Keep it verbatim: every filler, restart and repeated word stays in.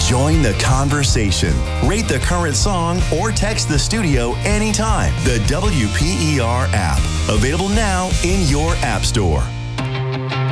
Join the conversation. Rate the current song or text the studio anytime. The W P E R app. Available now in your app store.